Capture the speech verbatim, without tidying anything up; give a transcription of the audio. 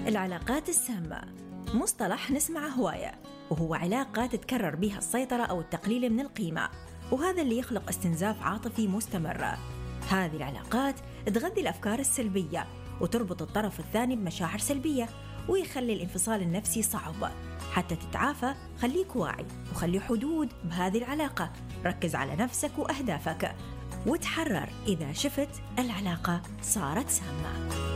العلاقات السامة مصطلح نسمع هواية، وهو علاقة تتكرر بها السيطرة أو التقليل من القيمة، وهذا اللي يخلق استنزاف عاطفي مستمر. هذه العلاقات تغذي الأفكار السلبية وتربط الطرف الثاني بمشاعر سلبية، ويخلي الانفصال النفسي صعب. حتى تتعافى خليك واعي وخلي حدود بهذه العلاقة، ركز على نفسك وأهدافك، وتحرر إذا شفت العلاقة صارت سامة.